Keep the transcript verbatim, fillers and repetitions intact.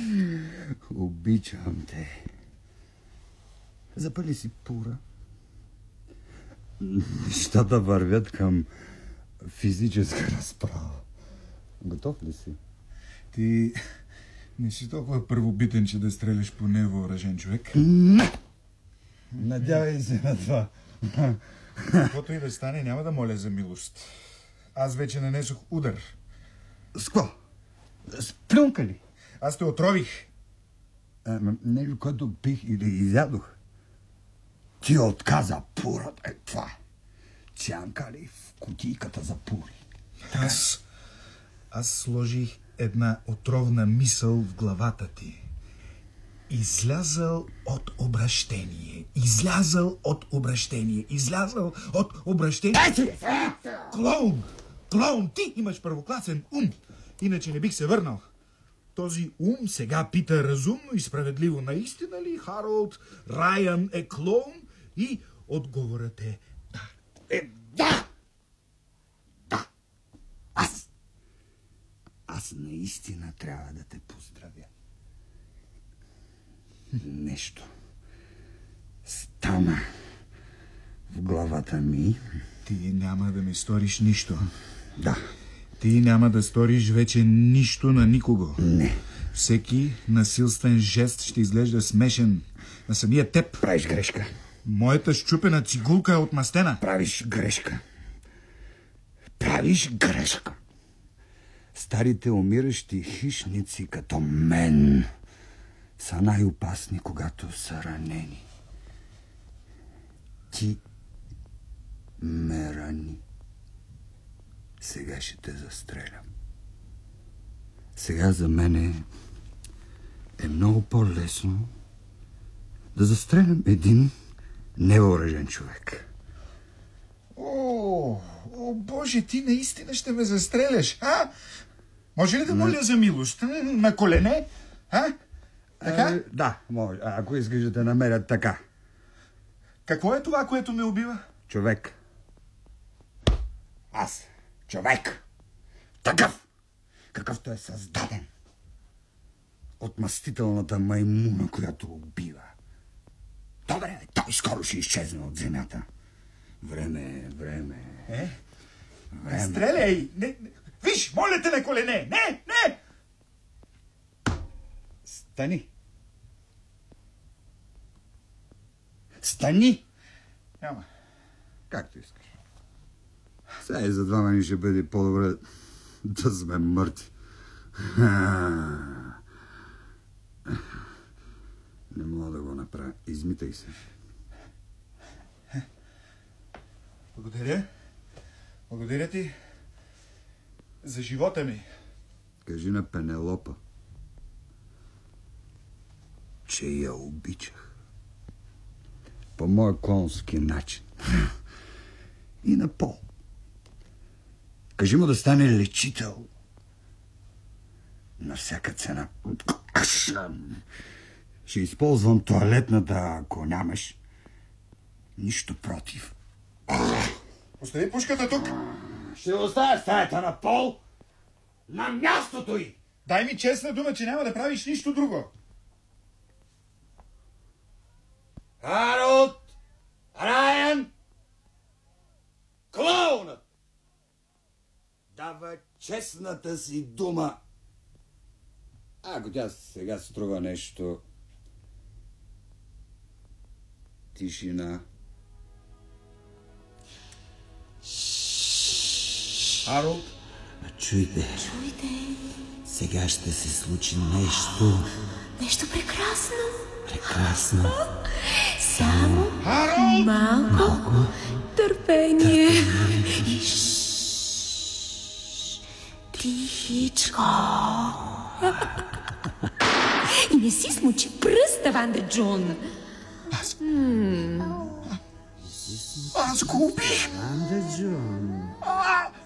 Обичам те. Запали си пура. Нещата вървят към физическа разправа. Готов ли си? Ти не си толкова първобитен, че да стреляш по невъоръжен човек? Не! Надявай се на това. Каквото и да стане, няма да моля за милост. Аз вече нанесох удар. С какво? С плюнка ли? Аз те отрових. А, нещо, което пих или изядох. Ти отказа пурата. Е, това е. Цянка ли в кутийката за пури? Аз... Аз сложих една отровна мисъл в главата ти. Излязъл от обращение. Излязъл от обращение. Излязъл от обращение. Клоун! Клоун! Ти имаш първокласен ум. Иначе не бих се върнал. Този ум сега пита разумно и справедливо. Наистина ли Харолд Райан е клоун? И отговорът е да. Е, да! Да! Аз! Аз наистина трябва да те поздравя. Нещо стана в главата ми. Ти няма да ми сториш нищо. Да. Ти няма да сториш вече нищо на никого. Не. Всеки насилствен жест ще изглежда смешен на самия теб. Правиш грешка. Моята щупена цигулка е отмастена. Правиш грешка. Правиш грешка. Старите умиращи хищници като мен са най-опасни, когато са ранени. Ти ме рани. Сега ще те застрелям. Сега за мене е много по-лесно да застрелям един невъоръжен човек. О, о, Боже, ти наистина ще ме застреляш, а? Може ли да моля за милост? На колене? А? Така? Е, да, може. Ако искаш да те намерят така. Какво е това, което ме убива? Човек. Аз. Човек. Такъв. Какъвто е създаден. От мъстителната маймуна, която убива. Добре, той скоро ще изчезне от земята. Време, време. Е? Време. Стреляй! Не, не. Виж, моля те на колене! Не, не! Стани. Стани! Няма. Както искаш. Сега и за двама ни ще бъде по-добре да сме мъртви. Не мога да го направя. Измитай се. Благодаря. Благодаря ти за живота ми. Кажи на Пенелопа, че я обичах. По моя клонски начин. И на Пол. Кажи му да стане лечител. На всяка цена. Ще използвам тоалетната, ако нямаш нищо против. Остави пушката тук. Ще оставя стаята на Пол на мястото й. Дай ми честна дума, че няма да правиш нищо друго. Харолд Райан, клоунът, дава честната си дума. Ако тя сега струва нещо, тишина. Харолд, чуйте. Чуйте. Сега ще се случи нещо. Нещо прекрасно. Прекрасно. Само Харолд! малко, Малко търпение. И тихичко. И не си смучи пръста, Ванда Джун. Аз... Аз го убих. Ванда Джун. А!